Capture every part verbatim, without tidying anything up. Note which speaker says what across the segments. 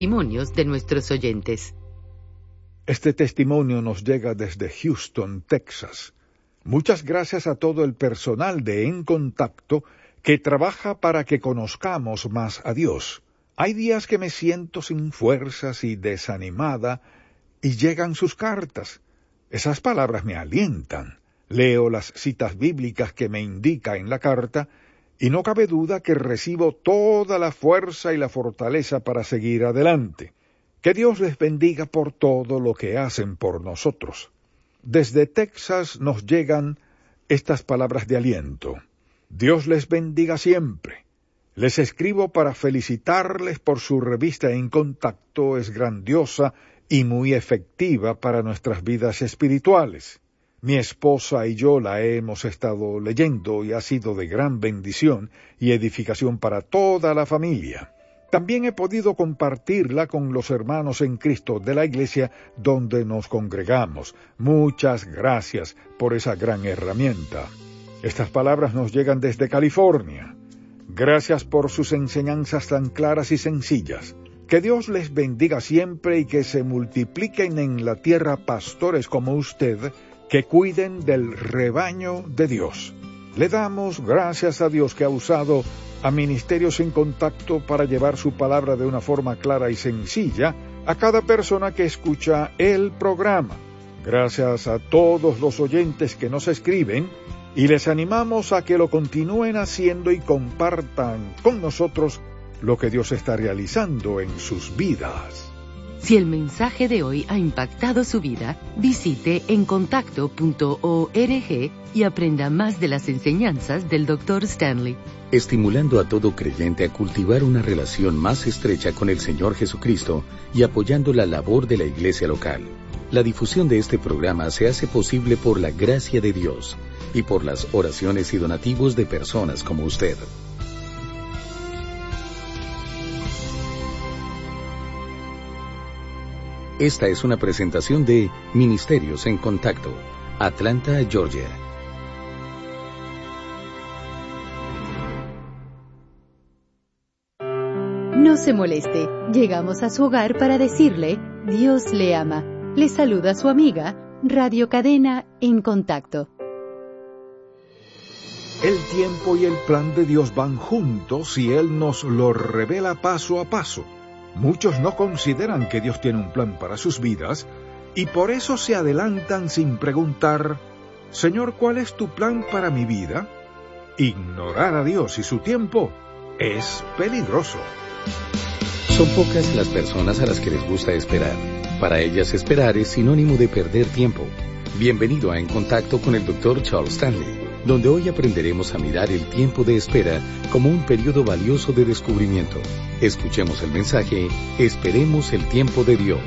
Speaker 1: testimonios de nuestros oyentes.
Speaker 2: Este testimonio nos llega desde Houston, Texas. Muchas gracias a todo el personal de En Contacto que trabaja para que conozcamos más a Dios. Hay días que me siento sin fuerzas y desanimada, y llegan sus cartas. Esas palabras me alientan. Leo las citas bíblicas que me indica en la carta, y no cabe duda que recibo toda la fuerza y la fortaleza para seguir adelante. Que Dios les bendiga por todo lo que hacen por nosotros. Desde Texas nos llegan estas palabras de aliento. Dios les bendiga siempre. Les escribo para felicitarles por su revista En Contacto. Es grandiosa y muy efectiva para nuestras vidas espirituales. Mi esposa y yo la hemos estado leyendo y ha sido de gran bendición y edificación para toda la familia. También he podido compartirla con los hermanos en Cristo de la iglesia donde nos congregamos. Muchas gracias por esa gran herramienta. Estas palabras nos llegan desde California. Gracias por sus enseñanzas tan claras y sencillas. Que Dios les bendiga siempre y que se multipliquen en la tierra pastores como usted, que cuiden del rebaño de Dios. Le damos gracias a Dios que ha usado a Ministerios En Contacto para llevar su palabra de una forma clara y sencilla a cada persona que escucha el programa. Gracias a todos los oyentes que nos escriben, y les animamos a que lo continúen haciendo y compartan con nosotros lo que Dios está realizando en sus vidas.
Speaker 1: Si el mensaje de hoy ha impactado su vida, visite en contacto punto org y aprenda más de las enseñanzas del doctor Stanley.
Speaker 3: Estimulando a todo creyente a cultivar una relación más estrecha con el Señor Jesucristo y apoyando la labor de la iglesia local. La difusión de este programa se hace posible por la gracia de Dios y por las oraciones y donativos de personas como usted. Esta es una presentación de Ministerios En Contacto, Atlanta, Georgia.
Speaker 4: No se moleste, llegamos a su hogar para decirle, Dios le ama. Le saluda su amiga, Radio Cadena En Contacto.
Speaker 2: El tiempo y el plan de Dios van juntos y Él nos lo revela paso a paso. Muchos no consideran que Dios tiene un plan para sus vidas y por eso se adelantan sin preguntar, Señor, ¿cuál es tu plan para mi vida? Ignorar a Dios y su tiempo es peligroso.
Speaker 3: Son pocas las personas a las que les gusta esperar. Para ellas esperar es sinónimo de perder tiempo. Bienvenido a En Contacto con el doctor Charles Stanley, donde hoy aprenderemos a mirar el tiempo de espera como un periodo valioso de descubrimiento. Escuchemos el mensaje, Esperemos el tiempo de Dios.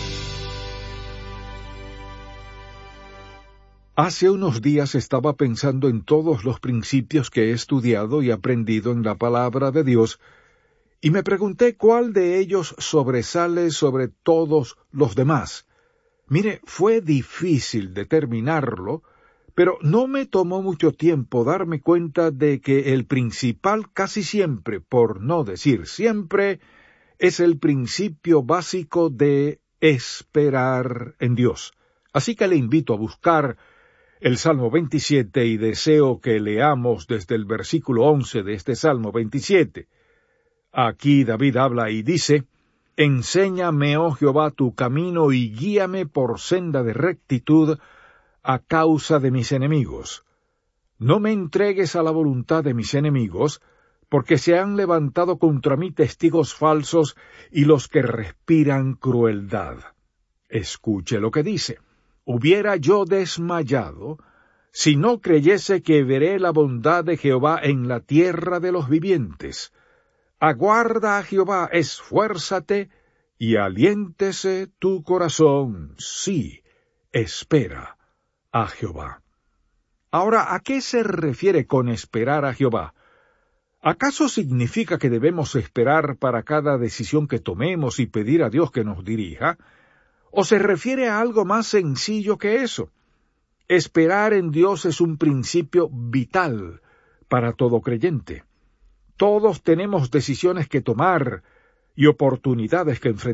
Speaker 2: Hace unos días estaba pensando en todos los principios que he estudiado y aprendido en la palabra de Dios, y me pregunté cuál de ellos sobresale sobre todos los demás. Mire, fue difícil determinarlo, pero no me tomó mucho tiempo darme cuenta de que el principal casi siempre, por no decir siempre, es el principio básico de esperar en Dios. Así que le invito a buscar el Salmo veintisiete y deseo que leamos desde el versículo once de este Salmo veintisiete. Aquí David habla y dice, Enséñame, oh Jehová, tu camino y guíame por senda de rectitud a causa de mis enemigos. No me entregues a la voluntad de mis enemigos, porque se han levantado contra mí testigos falsos y los que respiran crueldad. Escuche lo que dice. Hubiera yo desmayado, si no creyese que veré la bondad de Jehová en la tierra de los vivientes. Aguarda a Jehová, esfuérzate, y aliéntese tu corazón. Sí, espera a Jehová. Ahora, ¿a qué se refiere con esperar a Jehová? ¿Acaso significa que debemos esperar para cada decisión que tomemos y pedir a Dios que nos dirija? ¿O se refiere a algo más sencillo que eso? Esperar en Dios es un principio vital para todo creyente. Todos tenemos decisiones que tomar, y oportunidades que enfrentamos